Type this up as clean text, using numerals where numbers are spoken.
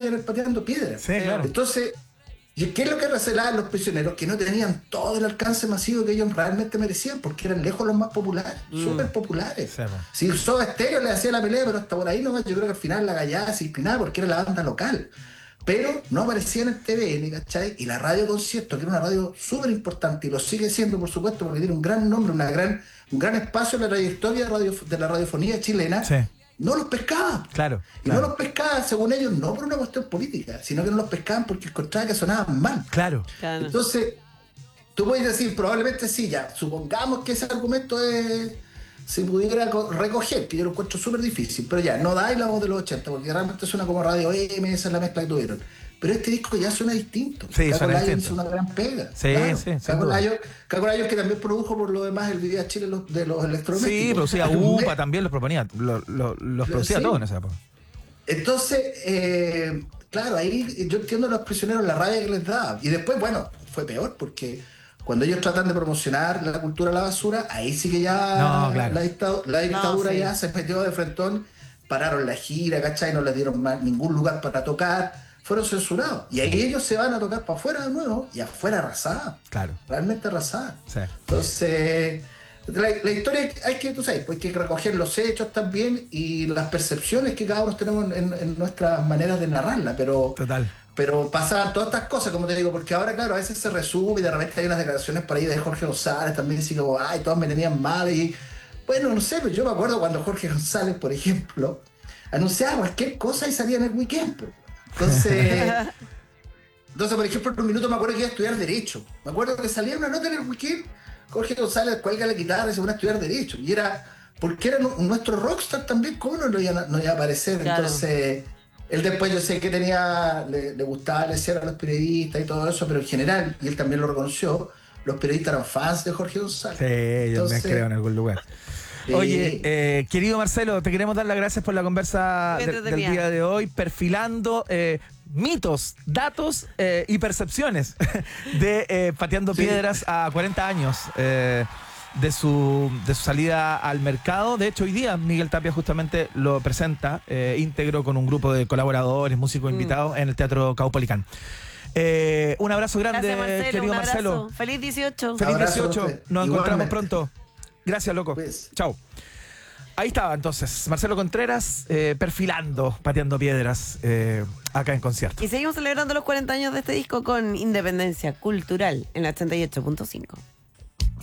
en el Pateando Piedras. Sí, claro. Entonces, ¿qué es lo que recelaban los prisioneros? Que no tenían todo el alcance masivo que ellos realmente merecían, porque eran lejos los más populares, súper populares. Sí, Si Soda Stereo le hacía la pelea, pero hasta por ahí nomás, yo creo que al final la gallada se inclinaba porque era la banda local. Pero no aparecían en TVN, ¿cachai? Y la radio concierto, que era una radio súper importante, y lo sigue siendo, por supuesto, porque tiene un gran nombre, un gran espacio en la trayectoria de la radiofonía chilena, Sí. no los pescaban. Claro. Y no los pescaban, según ellos, no por una cuestión política, sino que no los pescaban porque encontraban que sonaban mal. Claro. Entonces, tú puedes decir, probablemente sí, ya, supongamos que ese argumento se pudiera recoger, que yo lo encuentro súper difícil, pero ya, no dais la voz de los 80, porque realmente suena como Radio M, esa es la mezcla que tuvieron. Pero este disco ya suena distinto. Sí, Caco suena Lions distinto. hizo una gran pega. Sí, claro. sí, sin Caco duda. Lions, que también produjo por lo demás el Video Chile de los electrodomésticos. Sí, producía UPA también, los proponía, los producía Sí. todos en esa época. Entonces, claro, ahí yo entiendo a los prisioneros la rabia que les daba. Y después, bueno, fue peor porque cuando ellos tratan de promocionar la cultura a la basura, ahí sí que ya No, claro. la dictadura No, sí. ya se metió de frentón, pararon la gira, ¿cachai? No les dieron más ningún lugar para tocar, fueron censurados. Y ahí ellos se van a tocar para afuera de nuevo, y afuera arrasada. Claro. Realmente arrasada. Sí. Entonces, la historia hay que, tú sabes, pues hay que recoger los hechos también y las percepciones que cada uno tenemos en nuestras maneras de narrarla, pero Total. pasaban todas estas cosas, como te digo, porque ahora, claro, a veces se resume y de repente hay unas declaraciones por ahí de Jorge González también, así como, ay, todas me tenían mal y, bueno, no sé, pero yo me acuerdo cuando Jorge González, por ejemplo, anunciaba cualquier cosa y salía en el weekend, pues. Entonces, por ejemplo, en un minuto me acuerdo que iba a estudiar Derecho. Me acuerdo que salía una nota en el weekend, Jorge González cuelga la guitarra y se pone a estudiar Derecho. Y era, porque era nuestro rockstar también, ¿cómo no iba a aparecer? Claro. Entonces, él después yo sé que le gustaba leer a los periodistas y todo eso, pero en general, y él también lo reconoció, los periodistas eran fans de Jorge González. Sí, yo me creo en algún lugar. Sí. Oye, querido Marcelo, te queremos dar las gracias por la conversa Muy del entretenida. día de hoy, perfilando mitos, datos y percepciones de Pateando Sí. Piedras a 40 años de su salida al mercado. De hecho, hoy día Miguel Tapia justamente lo presenta íntegro con un grupo de colaboradores, músicos invitados en el Teatro Caupolicán. Un abrazo grande, Gracias, Marcelo. querido Un abrazo. Marcelo. Feliz 18. Feliz Abrazo a 18. usted. Nos Igualmente. encontramos pronto. Gracias, loco. Pues. Chao. Ahí estaba entonces Marcelo Contreras perfilando, pateando piedras acá en concierto. Y seguimos celebrando los 40 años de este disco con Independencia Cultural en la 88.5.